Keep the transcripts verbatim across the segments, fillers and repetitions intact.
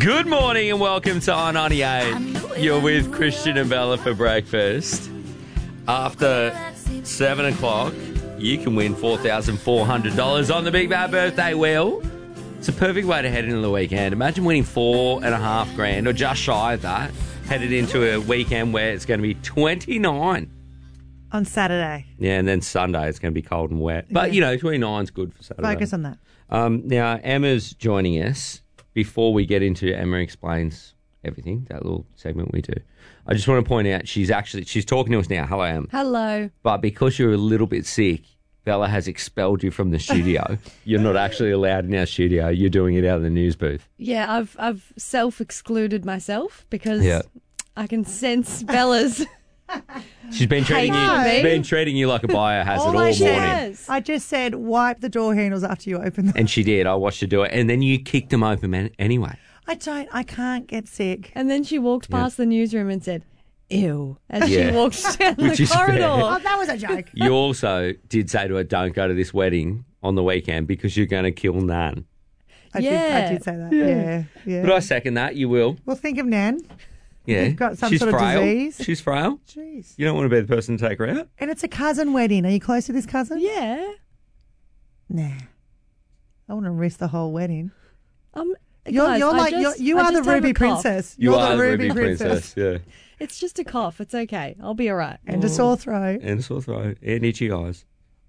Good morning and welcome to R ninety-eight. You're with Christian and Bella for breakfast. After seven o'clock, you can win four thousand four hundred dollars on the Big Bad Birthday Wheel. It's a perfect way to head into the weekend. Imagine winning four and a half grand or just shy of that, headed into a weekend where it's going to be twenty-nine. On Saturday. Yeah, and then Sunday it's going to be cold and wet. But, Yeah. you know, twenty-nine is good for Saturday. Focus on that. Um, now, Emma's joining us. Before we get into Emma Explains Everything, that little segment we do, I just want to point out she's actually, she's talking to us now. Hello, Em. Hello. But because you're a little bit sick, Bella has expelled you from the studio. You're not actually allowed in our studio. You're doing it out of the news booth. Yeah, I've I've self-excluded myself because Yeah. I can sense Bella's. She's been treating you, Hey. she's been treating you like a biohazard all All I morning. said, Yes. I just said wipe the door handles after you open them. And she did. I watched her do it. And then you kicked them open man- anyway. I don't, I can't get sick. And then she walked past the newsroom and said, "Ew," as Yeah. she walked down Which the is fair. corridor. Oh, that was a joke. You also did say to her, don't go to this wedding on the weekend because you're going to kill Nan. I, did, I Yeah. did say that. Yeah, yeah. But I second that. You will. Well, think of Nan. Yeah. You've got some She's sort of frail. disease. She's frail. Jeez. You don't want to be the person to take her out. And it's a cousin wedding. Are you close to this cousin? Yeah. Nah. I want to risk the whole wedding. Um, You're, guys, you're I like, just- you're, you I are the just have Ruby a cough. Princess. You You're are the Ruby, princess. Yeah. It's just a cough. It's okay. I'll be all right. And a sore throat. And a sore throat. And itchy eyes.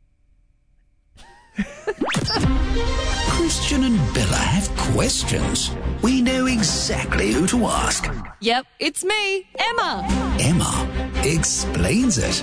Christian and Bella have questions. We know exactly who to ask. Yep, it's me, Emma. Emma explains it.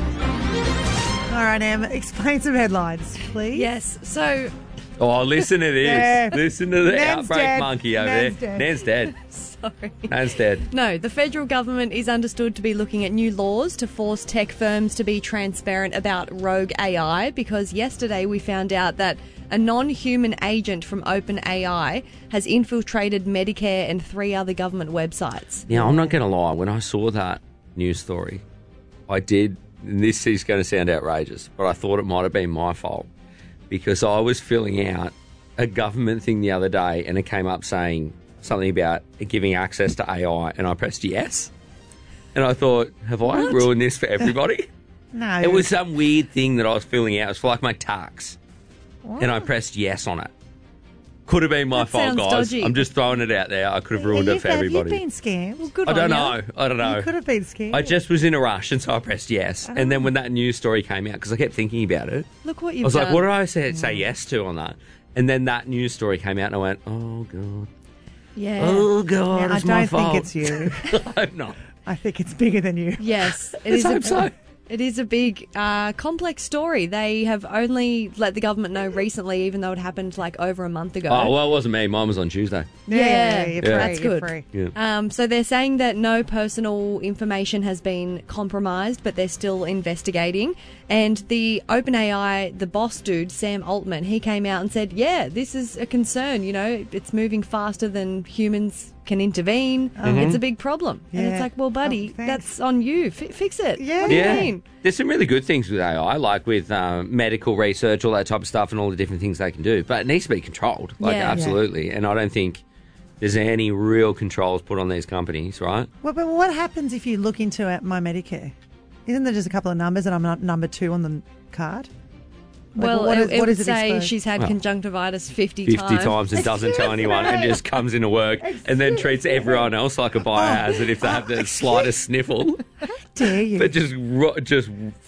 All right, Em, explain some headlines, please. Yes. So, Oh, listen to this. Yeah. Listen to the Nan's outbreak dead. monkey over Nan's there. dead. Nan's dead. sorry. Nan's dead. No, the federal government is understood to be looking at new laws to force tech firms to be transparent about rogue A I because yesterday we found out that a non-human agent from OpenAI has infiltrated Medicare and three other government websites. Now, I'm not going to lie. When I saw that news story, I did, and this is going to sound outrageous, but I thought it might have been my fault because I was filling out a government thing the other day and it came up saying something about giving access to A I and I pressed yes. And I thought, have I What? ruined this for everybody? No. It was some weird thing that I was filling out. It was for like my tax. And I pressed yes on it. Could have been my That fault, sounds guys. dodgy. I'm just throwing it out there. I could have ruined it You've, for have everybody. you been scammed? Well, good I don't on know. ya. I don't know. You could have been scammed. I just was in a rush, and so I pressed yes. And then when that news story came out, because I kept thinking about it, Look what I you've was done. like, what did I say, say yes to on that? And then that news story came out, and I went, oh, God. Yeah. Oh, God, Yeah, I it's my don't fault. think it's you. I'm not. I think it's bigger than you. Yes, it Let's is. A, hope so. It is a big, uh, complex story. They have only let the government know recently, even though it happened like over a month ago. Oh, well, it wasn't me. Mine was on Tuesday. Yeah, you're yeah. free, That's you're good. free. Yeah. Um, so they're saying that no personal information has been compromised, but they're still investigating. And the OpenAI, the boss dude, Sam Altman, he came out and said, yeah, this is a concern. You know, it's moving faster than humans can intervene. It's a big problem. And Yeah. it's like, well, buddy, Oh, thanks. that's on you. F- fix it. Yeah. What do Yeah. you mean? There's some really good things with A I, like with um, medical research, all that type of stuff, and all the different things they can do. But it needs to be controlled, like Yeah. absolutely. And I don't think there's any real controls put on these companies, right? Well, but what happens if you look into uh, my Medicare? Isn't there just a couple of numbers and I'm not number two on the card? Like, Well, what it, is- it what would is it say exposed? she's had Well, conjunctivitis fifty, fifty times and doesn't tell Excuse anyone and me. just comes into work and then treats everyone else like a biohazard if they have the slightest sniffle. Dare you? But just ro- just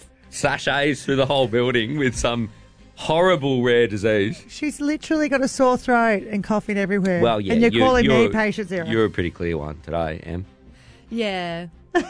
sachets through the whole building with some horrible rare disease. She's literally got a sore throat and coughing everywhere. Well, yeah, and you're you- calling you're, me patient zero. You're a pretty clear one today, Em. Yeah.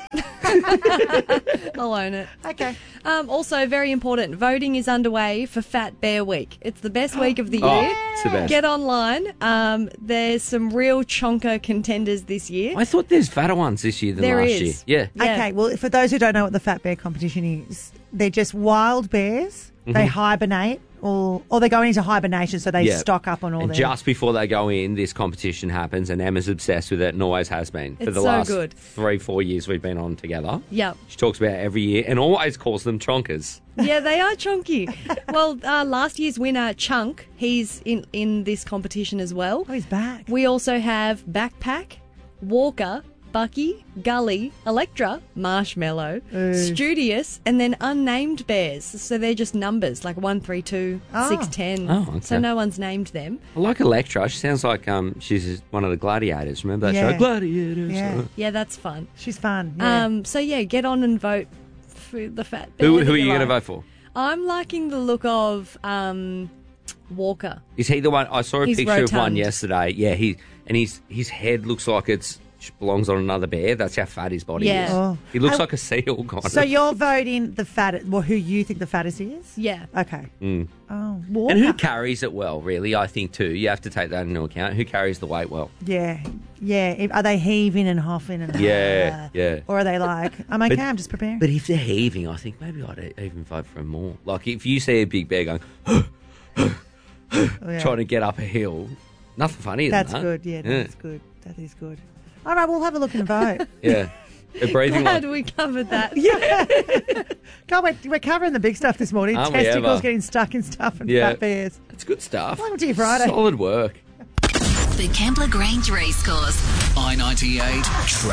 I'll own it. Okay. Um, also, very important, voting is underway for Fat Bear Week. It's the best week of the Oh, year. it's the best. Get online. Um, there's some real chonker contenders this year. I thought there's fatter ones this year than There last is. year. Yeah. Yeah. Okay, well, for those who don't know what the Fat Bear competition is, they're just wild bears. They hibernate, or or they go into hibernation, so they Mm-hmm. Yeah. stock up on all And their... just before they go in, this competition happens, and Emma's obsessed with it and always has been for It's the so last good. three, four years we've been on together. Yep. She talks about it every year and always calls them chonkers. Yeah, they are chunky. Well, uh, last year's winner, Chunk, he's in, in this competition as well. Oh, he's back. We also have Backpack, Walker, Bucky, Gully, Electra, Marshmallow, Ooh. Studious, and then unnamed bears. So they're just numbers, like one, three, two, Oh. six, ten. Oh, okay. So no one's named them. I like Electra. She sounds like um, she's one of the gladiators. Remember that Yeah. show? Gladiators. Yeah. Yeah, that's fun. She's fun. Yeah. Um, so yeah, get on and vote for the fat bear. Who, that who are you like. going to vote for? I'm liking the look of um, Walker. Is he the one? I saw a He's picture of one rotund. yesterday. Yeah, he and his his head looks like it's belongs on another bear. That's how fat his body Yeah. is. Oh. He looks I- like a seal kind So of. you're voting the fattest, well, who you think the fattest is? Yeah. Okay. Mm. Oh, Walker. And who carries it well? Really, I think too. You have to take that into account. Who carries the weight well? Yeah, yeah. If- Are they heaving and huffing and Yeah, uh, yeah. Or are they like, I'm okay, But- I'm just preparing? But if they're heaving, I think maybe I'd e- even vote for him more. Like if you see a big bear going Oh, yeah. trying to get up a hill, nothing funny. That's that. good. Yeah, that's good. That is good. All right, we'll have a look and vote. Yeah, they're breathing Glad like. we covered that. Yeah. God, we're, we're covering the big stuff this morning. Aren't we Testicles ever? getting stuck in stuff and Yeah. fat bears. It's good stuff. Welcome to your Friday. Solid work. The Kembla Grange Racecourse. I ninety-eight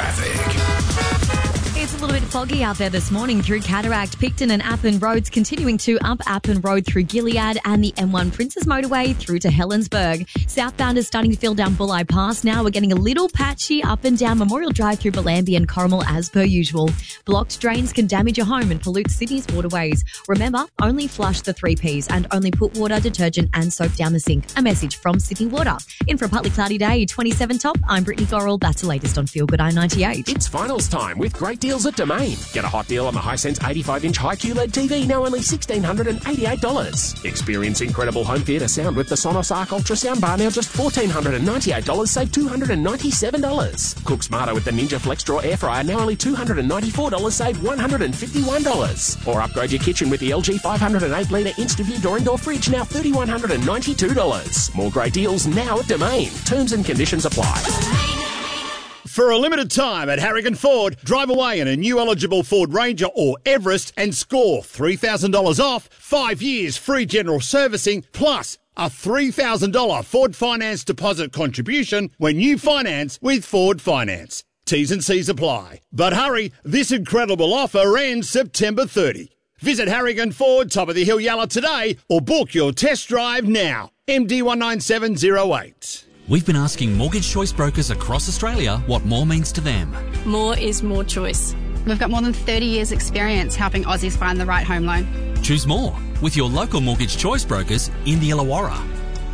traffic. It's a little bit foggy out there this morning through Cataract, Picton and Appin Roads, continuing to up Appin Road through Gilead and the M one Princes Motorway through to Helensburgh. Southbound is starting to fill down Bulli Pass now. We're getting a little patchy up and down Memorial Drive through Bellambi and Corrimal as per usual. Blocked drains can damage your home and pollute Sydney's waterways. Remember, only flush the three Ps and only put water, detergent and soap down the sink. A message from Sydney Water. In for a partly cloudy day, twenty-seven top. I'm Brittany Gorrell. That's the latest on Feel Good I ninety-eight. It's finals time with great deals at Domain. Get a hot deal on the Hisense eighty-five inch high Q L E D T V, now only one thousand six hundred eighty-eight dollars. Experience incredible home theatre sound with the Sonos Arc Ultrasound Bar, now just one thousand four hundred ninety-eight dollars, save two hundred ninety-seven dollars. Cook smarter with the Ninja Flex Draw Air Fryer, now only two hundred ninety-four dollars, save one hundred fifty-one dollars. Or upgrade your kitchen with the L G five oh eight litre InstaView door and door fridge, now three thousand one hundred ninety-two dollars. More great deals now at Domain. Terms and conditions apply. For a limited time at Harrigan Ford, drive away in a new eligible Ford Ranger or Everest and score three thousand dollars off, five years free general servicing, plus a three thousand dollars Ford Finance deposit contribution when you finance with Ford Finance. T's and C's apply. But hurry, this incredible offer ends September thirtieth. Visit Harrigan Ford, top of the hill Yalla today, or book your test drive now. M D one nine seven zero eight. We've been asking mortgage choice brokers across Australia what more means to them. More is more choice. We've got more than thirty years experience helping Aussies find the right home loan. Choose more with your local mortgage choice brokers in the Illawarra.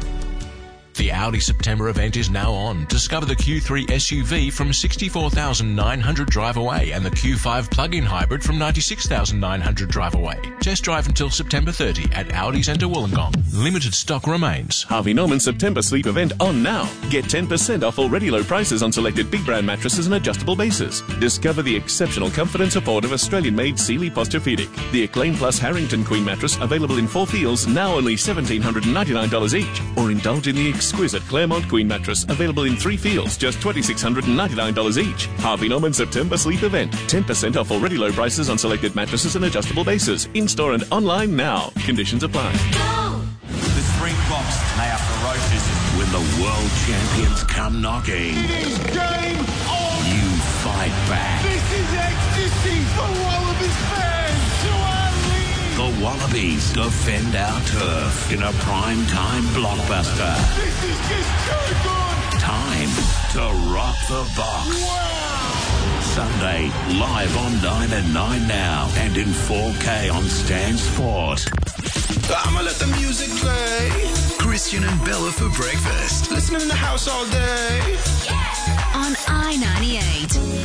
The Audi September event is now on. Discover the Q three S U V from sixty-four thousand nine hundred drive away and the Q five plug-in hybrid from ninety-six thousand nine hundred drive away. Test drive until September thirtieth at Audi Centre Wollongong. Limited stock remains. Harvey Norman September sleep event on now. Get ten percent off already low prices on selected big brand mattresses and adjustable bases. Discover the exceptional comfort and support of Australian-made Sealy Posturepedic. The Acclaim Plus Harrington Queen mattress available in four feels, now only one thousand seven hundred ninety-nine dollars each. Or indulge in the exquisite Claremont Queen mattress available in three feels, just two thousand six hundred ninety-nine dollars each. Harvey Norman September sleep event. ten percent off already low prices on selected mattresses and adjustable bases. In-store and online now. Conditions apply. The Springboks, they are ferocious. When the world champions come knocking, it is game on. You fight back. This is ecstasy for Wallabies fans to unleash. The Wallabies defend our turf in a prime-time blockbuster. This is just too good. Time to rock the box. Wow. Sunday, live on nine and nine now, and in four K on Stan Sport. I'ma let the music play. Christian and Bella for breakfast. Listening in the house all day. On I ninety-eight.